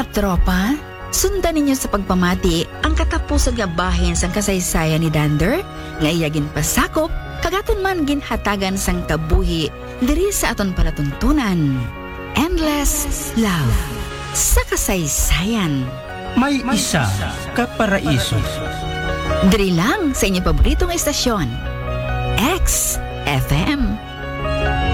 tropa, sundan ninyo sa pagpamati ang katapusan nga bahin sang kasaysayan ni Dander, nga iyagin pasakop, kagaton man ginhatagan sang kabuhi, diri sa aton palatuntunan. Endless Love sa kasaysayan. May isa ka paraiso. Diri lang sa inyong paboritong estasyon, XFM.